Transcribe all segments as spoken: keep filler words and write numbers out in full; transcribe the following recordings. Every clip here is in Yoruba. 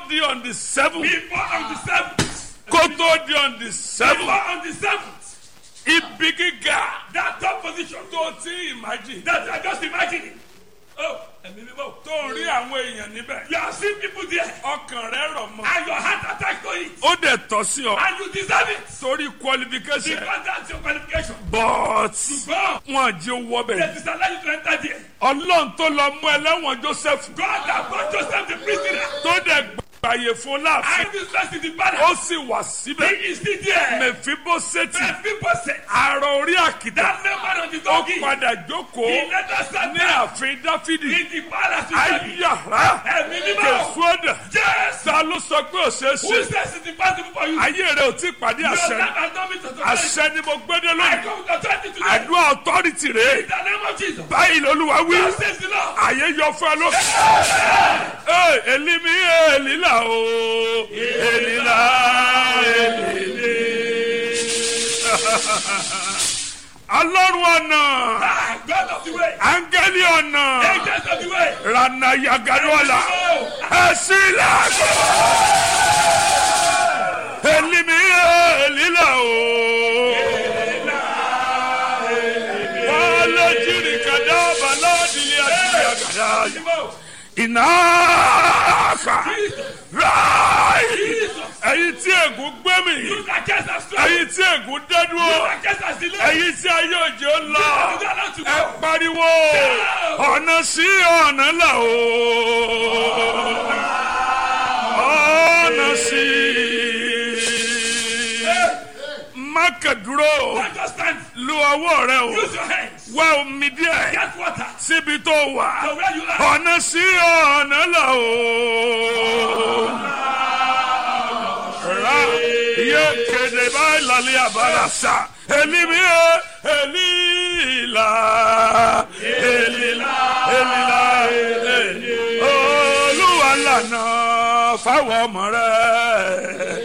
di on the seventh. Before on the seventh. Kó tó di on the Before seventh. on the seventh. Ibi gíga That top position. tó ti imagine. That you are just imagining. Oh, ẹ̀mí mímọ́. Tó ń rí àwọn èèyàn níbẹ̀. You are seeing people there. Ọkàn rẹ̀ rọ̀ mọ́. And your heart attack to it. Ó dẹ̀ tọ́ sí ọ. And you deserve it. Torí qualification. Because that's your qualification. But God, wọn àjẹ́ owó they bẹ̀. disallow you to enter there. Ọlọ́run tó lọ mú ẹlẹ́wọ̀n Joseph. God has brought Joseph the prisoner. Tó dẹ̀ gbàyè fún láàfin. And this person in the palace. Ó sì wà He síbẹ̀. is still there. Mèfíbóṣẹ́tì. And people say, Àrò orí àkìtà. that member of the Ó donkey. padà He jókòó let us stand ní there. ààfin Dáfídì. In the palace to study. Ayára. Ẹ̀mí mímọ́. Jésù ọ̀dà. Yes. Ta ló sọ pé ò ṣeé Who ṣe? says it is possible for you? Ayé rẹ̀ ò tí ì pàdé Your àṣẹ. life has not been to authority. Àṣẹ ni mo gbé dé I lónìí. come with authority today. Àdúrà authority rèé. In the name of Jesus. Báyìí lolúwa wí. God says the Lord. Àyè yọ fún ẹ ló. Ee, Èlímí èlílà o. Èlílà èlílé. Ọlọ́run ọ̀nà. Ah, God of the way. Áńgẹ́lì ọ̀nà. Angels of the way. Rana Yagadola. Ẹ̀sìnlẹ̀. Èlímí èlílà o. Wálé jírí kàdá bàlọ́ọ̀dì àti àgàdá. Ìnáfà. Ráì. Ẹ̀yin tí ègún gbé mi. You that cast us strong. Ẹ̀yin tí ègún dé You dúró. that cast us delay. Ẹ̀yin tí ayé òjò ń lọ. You that not to Ẹ go. pariwo. Ọ̀nà sí ọ̀nà là o. Ọ̀nà sí. Má kẹ̀dúró. Don't just stand. Lu ọwọ́ rẹ o. Use your hands. Wá omi díẹ̀. Get water. Síbi tó wà. So where you are. Ọ̀nà sí ọ̀nà là o. Ra iye kéde báyìí lálẹ́ àbára sá. Èlímí èlílà. Èlílà. Èlílà. Èlílà. Olúwa lànà fáwọn ọmọ rẹ̀.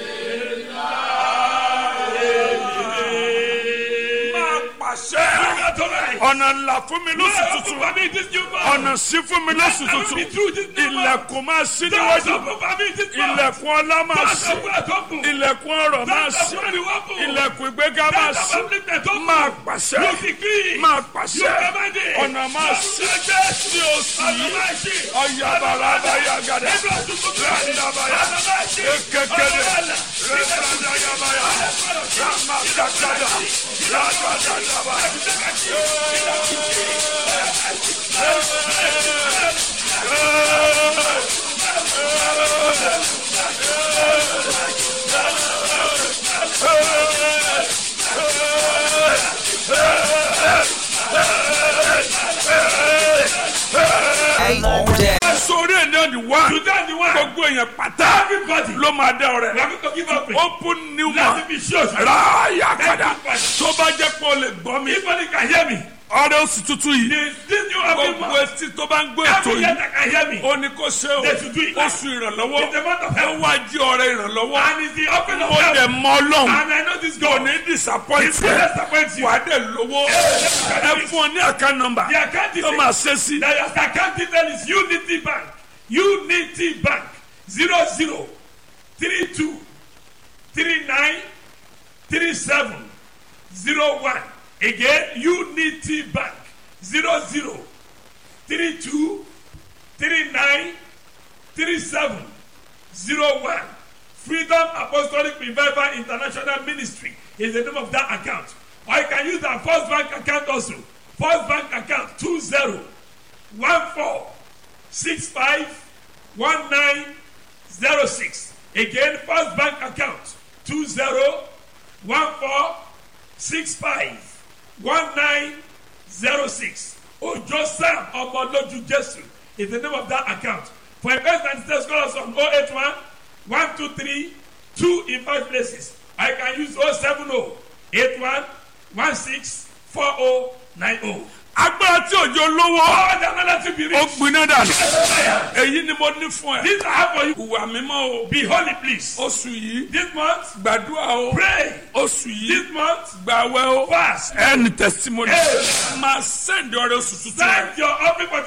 Máa pàṣẹ. Ọ̀nà ńlá fún mi lóṣù tuntun. For me this new month. Ọ̀nà sí fún mi lóṣù I will be tuntun. through this new month. Ilẹ̀kùn máa ṣí Doors níwájú. open for me this month. Ilẹ̀kùn ọlá máa Doors ṣí. open open. Ilẹ̀kùn ọrọ̀ máa Doors ṣí. open open. Ilẹ̀kùn ìgbéga máa Doors ṣí. upliftment open. Máa pàṣẹ. You decree. Máa You pàṣẹ. command it. Ọ̀nà máa ṣí. Ní oṣù Ọ̀nà yìí. máa ṣí. Ọ̀yà bàrà báyà gàdá. Rẹ̀ndà báyà. Ọ̀nà máa ṣí. Ekekele. Rẹ̀ndà yàbáyà. Ràmà kàkàdà. Ràdàdàdà báyà. Sórí ẹ̀ náà ni wá. Today the one. Gbogbo èèyàn pátá Everybody. ló máa dá We ọrẹ. are going to give up. Open new Let man. it be sure. Ráyà kàdá. Tó bá jẹ́ pé o lè gbọ́ mi. Everybody can hear me. Ọrẹ oṣù tuntun yìí. This this new every Gbogbo month. etí tó bá ń gbé ètò Every year yìí. that can hear me. Ó ní kó ṣe o. They should do it. Oṣù ìrànlọ́wọ́. It's the month of Ó help. wá jí ọrẹ ìrànlọ́wọ́. And it's the open of Mo help. dẹ̀ mọ Ọlọ́run. And I know this Kò God. ní disappoint It will ẹ. disappoint you. Wà á dẹ̀ lówó. Ẹ fún ọ ní account number. The account Tó detail. máa ṣe sí. The account detail is Unity Bank. Unity Bank. Zero zero three two three nine three seven zero one. Again, Unity Bank. Zero zero three two three nine three seven zero one. Freedom Apostolic Revival International Ministry is the name of that account. Or you can use that First Bank account also. First Bank account two zero one four six five one nine zero six. Again, First Bank account two zero one four six five one nine zero six. Ojo Sam Omoloju Jesu is the name of that account. For investment and sales, call us on oh eight one one two three two in five places. I can use oh seven oh eight one one six four oh nine oh. Agbára tí òjò lówó. All the money to be Ó rich. gbiná dànù. Èyí ni mo ní fún ẹ. This I have for you. Ìwà mímọ́ o. Be holy, please. Oṣù yìí. This month, Gbàdúrà o. pray. Oṣù yìí. This month, Gbàwẹ̀ o. fast. Ẹni testimony. Hey. Máa send ọrẹ oṣù tuntun. Thank your offering for